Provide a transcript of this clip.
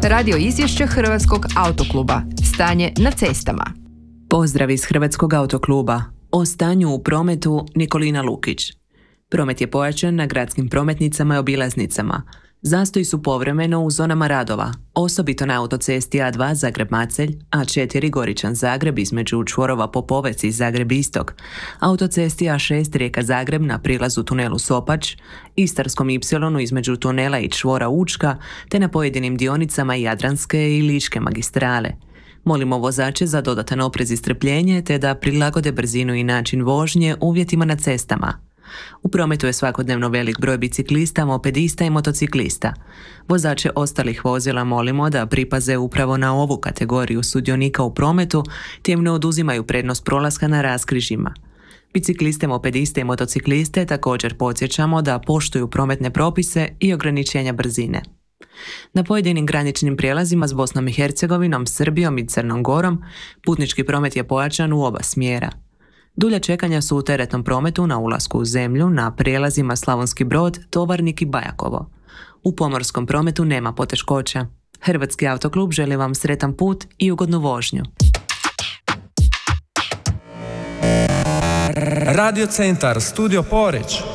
Radio izvješće Hrvatskog autokluba. Stanje na cestama. Pozdrav iz Hrvatskog autokluba. O stanju u prometu Nikolina Lukić. Promet je pojačan na gradskim prometnicama i obilaznicama. Zastoji su povremeno u zonama radova, osobito na autocesti A2 Zagreb-Macelj, A4 Goričan-Zagreb između čvorova Popovec i Zagreb-Istok, autocesti A6 Rijeka-Zagreb na prilazu tunelu Sopač, Istarskom Y između tunela i čvora Učka, te na pojedinim dionicama Jadranske i Ličke magistrale. Molimo vozače za dodatan oprez i strpljenje te da prilagode brzinu i način vožnje uvjetima na cestama. U prometu je svakodnevno velik broj biciklista, mopedista i motociklista. Vozače ostalih vozila molimo da pripaze upravo na ovu kategoriju sudionika u prometu, te im ne oduzimaju prednost prolaska na raskrižjima. Bicikliste, mopediste i motocikliste također podsjećamo da poštuju prometne propise i ograničenja brzine. Na pojedinim graničnim prijelazima s Bosnom i Hercegovinom, Srbijom i Crnom Gorom putnički promet je pojačan u oba smjera. Dulja čekanja su u teretnom prometu na ulasku u zemlju, na prijelazima Slavonski Brod, Tovarnik i Bajakovo. U pomorskom prometu nema poteškoća. Hrvatski autoklub želi vam sretan put i ugodnu vožnju. Radio Centar, Studio Poreč.